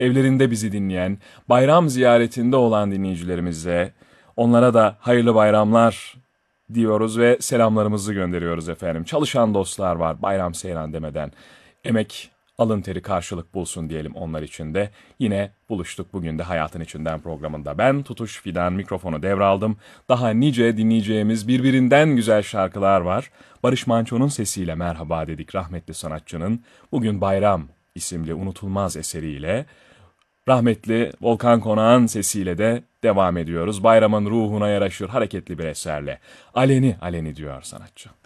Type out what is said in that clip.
evlerinde bizi dinleyen, bayram ziyaretinde olan dinleyicilerimize, onlara da hayırlı bayramlar diyoruz ve selamlarımızı gönderiyoruz efendim. Çalışan dostlar var bayram seyran demeden. Emek, alın teri karşılık bulsun diyelim onlar için de. Yine buluştuk bugün de Hayatın İçinden programında. Ben Tutuş Fidan mikrofonu devraldım. Daha nice dinleyeceğimiz birbirinden güzel şarkılar var. Barış Manço'nun sesiyle merhaba dedik rahmetli sanatçının. Bugün Bayram isimli unutulmaz eseriyle, rahmetli Volkan Konak'ın sesiyle de devam ediyoruz. Bayramın ruhuna yaraşır hareketli bir eserle. Aleni aleni diyor sanatçı.